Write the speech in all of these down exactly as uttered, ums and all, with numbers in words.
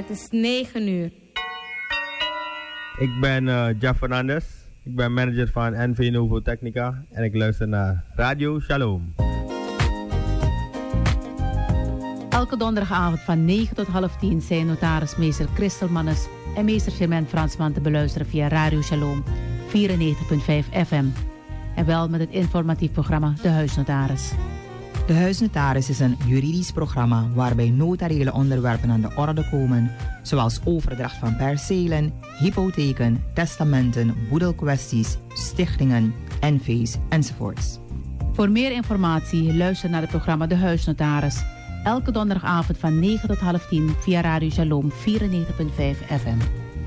Het is negen uur. Ik ben uh, Jeff Fernandez. Ik ben manager van N V Novo Technica en ik luister naar Radio Shalom. Elke donderdagavond van negen tot half tien zijn notaris meester Christel Mannes en meester Germain Fransman te beluisteren via Radio Shalom vierennegentig komma vijf F M. En wel met het informatief programma De Huisnotaris. De Huisnotaris is een juridisch programma waarbij notariële onderwerpen aan de orde komen, zoals overdracht van percelen, hypotheken, testamenten, boedelkwesties, stichtingen, N V's enzovoorts. Voor meer informatie luister naar het programma De Huisnotaris. Elke donderdagavond van negen tot half tien via Radio Shalom vierennegentig komma vijf F M.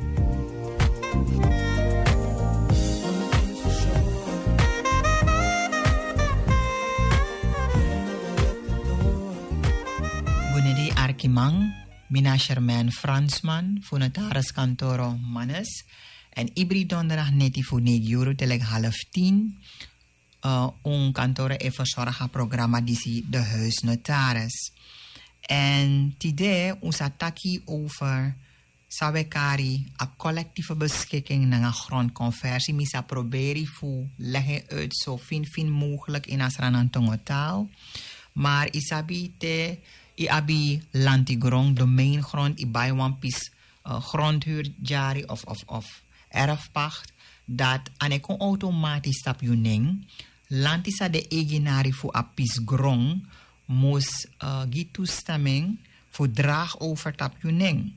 Gunedi Arkimang, Mina Germain Fransman, voor notaris Kantoro Mannes. En ibri donderdag neti voor negen euro telek half tien. Uh, un kantore e verzorga programma disi De Huisnotaris. En tide ons ataki over sawekari a collectieve beschikking na een grondconversie. Misa proberi fu leggen uit zo fin fin mogelijk in asranantongo taal. Maar isabi te i abi lantigrond domeingrond i baywampis uh, grondhuur jari of of of erfpacht dat anekon automatisch stap yuning lantisa de eigenari fu apis grond moes uh, gi toestemming voor draag over tap yuning.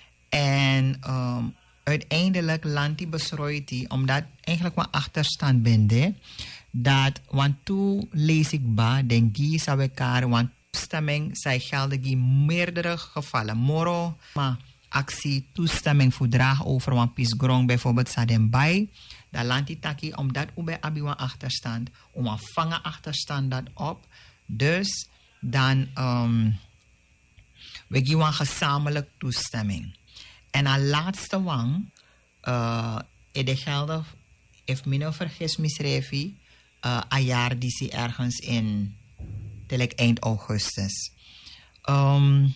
En um, uiteindelijk lanti besroeit hij, omdat eigenlijk wat achterstand bende, dat want toe lees ik ba den gi sa wekar want toestemming zij gelden in meerdere gevallen. Moro, maar actie toestemming voor draag over een pis grond bijvoorbeeld saden bij. Dat lanti taki omdat u bij abiwa achterstand, om een vangen achterstand dat op. Dus dan um, we geven een gezamenlijk toestemming. En als laatste wang, uh, in de gelden, if me no vergis misrevi, uh, een jaar die ze ergens in telek eind augustus. Um,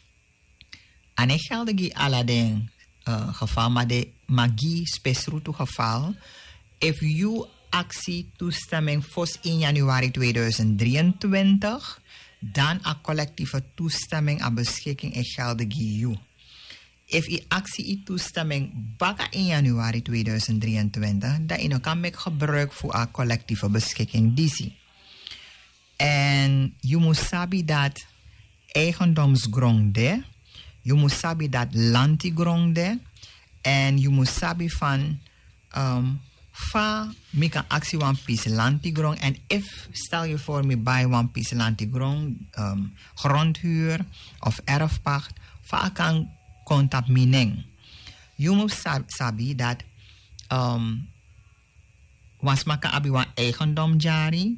en ik gelde die aladen uh, geval, maar de magie spesrutu geval. If you actie toestemming vos in januari tweeduizend drieëntwintig, dan een collectieve toestemming aan beschikking en gelde die If je actie i toestemming baka in januari tweeduizend drieëntwintig, dan in kan make gebruik voor een collectieve beschikking disi. En je moet sabi dat eigendomsgronde, je moet sabi dat landigronde, en je moet sabi van um, fa mi kan actie one piece landigrond. En if stel je voor me bij one piece landigrond, um, grondhuur of erfpacht, fa kan contact mineng. Je moet sabi dat um, was maka abi wan eigendom jari.